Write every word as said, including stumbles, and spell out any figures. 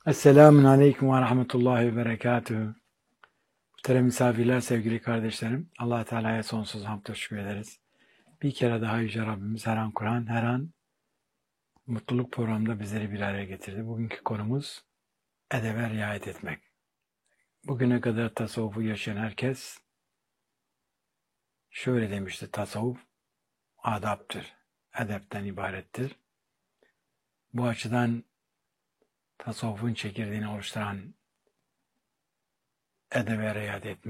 Esselamun Aleyküm ve Rahmetullahi ve Berekatühü. Muhterem misafirler, sevgili kardeşlerim, Allah Teala'ya sonsuz hamd ve şükür ederiz. Bir kere daha Yüce Rabbimiz her an Kur'an, her an mutluluk programında bizleri bir araya getirdi. Bugünkü konumuz edebe riayet etmek. Bugüne kadar tasavvufu yaşayan herkes şöyle demişti: tasavvuf adaptır, edepten ibarettir. Bu açıdan tasavvufun çekirdeğini oluşturan edebe riayet etmek